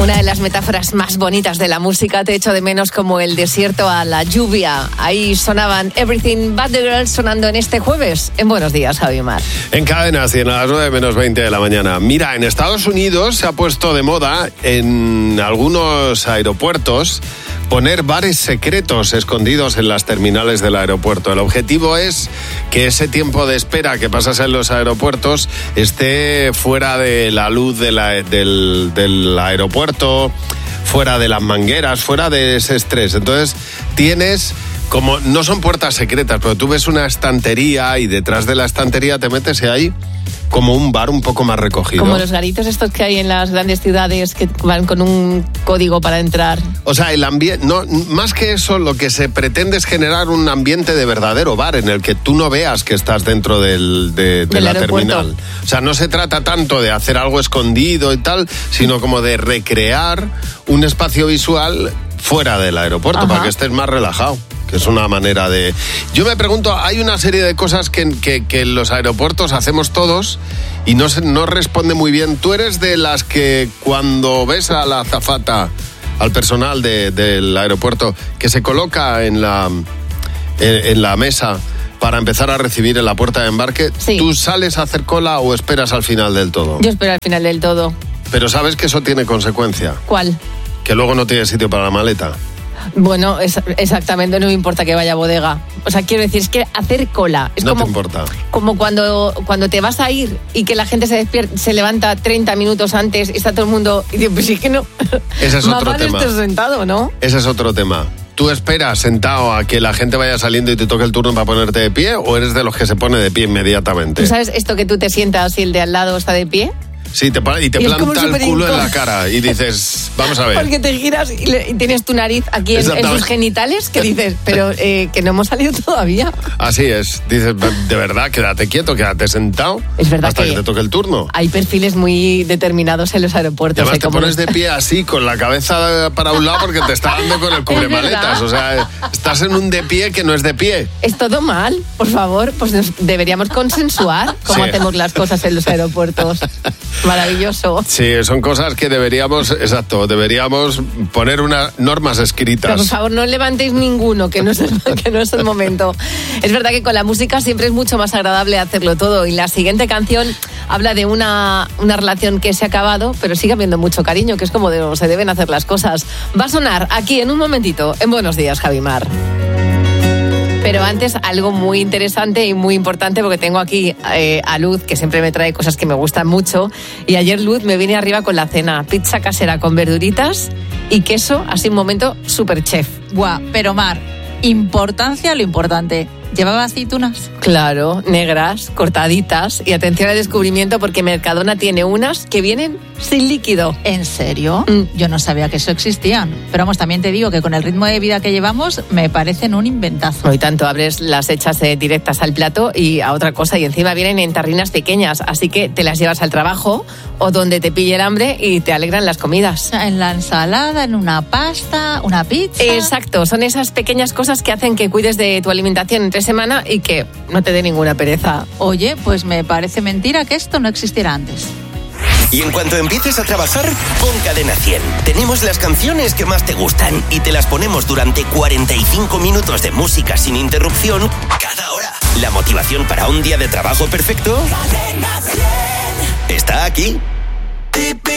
Una de las metáforas más bonitas de la música. Te echo de menos como el desierto a la lluvia. Ahí sonaban Everything But The Girl sonando en este jueves. En Buenos Días, Javi Mar. En Cadena 100 a las 9:20 de la mañana. Mira, en Estados Unidos se ha puesto de moda en algunos aeropuertos poner bares secretos escondidos en las terminales del aeropuerto. El objetivo es que ese tiempo de espera que pasas en los aeropuertos esté fuera de la luz del aeropuerto, fuera de las mangueras, fuera de ese estrés. Entonces tienes, como no son puertas secretas, pero tú ves una estantería y detrás de la estantería te metes y hay como un bar un poco más recogido. Como los garitos estos que hay en las grandes ciudades que van con un código para entrar. O sea, el ambiente, no, más que eso, lo que se pretende es generar un ambiente de verdadero bar en el que tú no veas que estás dentro de la terminal. O sea, no se trata tanto de hacer algo escondido y tal, sino como de recrear un espacio visual fuera del aeropuerto. Ajá. Para que estés más relajado. Que es una manera de... Yo me pregunto, hay una serie de cosas que en los aeropuertos hacemos todos y no responde muy bien. ¿Tú eres de las que cuando ves a la azafata, al personal del aeropuerto, que se coloca en la mesa para empezar a recibir en la puerta de embarque, sí, tú sales a hacer cola o esperas al final del todo? Yo espero al final del todo. Pero ¿sabes que eso tiene consecuencia? ¿Cuál? Que luego no tienes sitio para la maleta. Bueno, exactamente, no me importa que vaya a bodega. O sea, quiero decir, es que hacer cola es no como, te importa. Como cuando te vas a ir y que la gente se levanta 30 minutos antes y está todo el mundo y dice, pues sí que no. Ese es otro tema. Estés sentado, ¿no? Ese es otro tema. ¿Tú esperas sentado a que la gente vaya saliendo y te toque el turno para ponerte de pie o eres de los que se pone de pie inmediatamente? ¿Tú sabes esto que tú te sientas y el de al lado está de pie? Sí, te planta el culo en la cara y dices, vamos a ver. Porque te giras y tienes tu nariz aquí en sus genitales que dices, pero que no hemos salido todavía. Así es, dices, de verdad, quédate quieto, quédate sentado. Es verdad hasta que te toque el turno. Hay perfiles muy determinados en los aeropuertos. Y además te pones de pie así, con la cabeza para un lado porque te está dando con el cubremaletas. O sea, estás en un de pie que no es de pie. Es todo mal, por favor, pues deberíamos consensuar cómo hacemos las cosas en los aeropuertos. Maravilloso. Sí, son cosas que deberíamos poner unas normas escritas. Pero por favor, no levantéis ninguno, que no es el momento. Es verdad que con la música siempre es mucho más agradable hacerlo todo. Y la siguiente canción habla de una relación que se ha acabado, pero sigue habiendo mucho cariño, que es como se deben hacer las cosas. Va a sonar aquí en un momentito, en Buenos Días, Javi Mar. Pero antes, algo muy interesante y muy importante, porque tengo aquí a Luz, que siempre me trae cosas que me gustan mucho. Y ayer Luz me vine arriba con la cena. Pizza casera con verduritas y queso, así un momento super chef. Guau, pero Mar, importancia a lo importante. ¿Llevaba aceitunas? Claro, negras, cortaditas. Y atención al descubrimiento, porque Mercadona tiene unas que vienen sin líquido. ¿En serio? Yo no sabía que eso existían. Pero vamos, también te digo que con el ritmo de vida que llevamos me parecen un inventazo. Hoy tanto abres las hechas directas al plato y a otra cosa. Y encima vienen en tarrinas pequeñas. Así que te las llevas al trabajo o donde te pille el hambre y te alegran las comidas. En la ensalada, en una pasta, una pizza. Exacto, son esas pequeñas cosas que hacen que cuides de tu alimentación entre semana y que no te dé ninguna pereza. Oye, pues me parece mentira que esto no existiera antes. Y en cuanto empieces a trabajar, pon Cadena 100. Tenemos las canciones que más te gustan y te las ponemos durante 45 minutos de música sin interrupción cada hora. La motivación para un día de trabajo perfecto está aquí.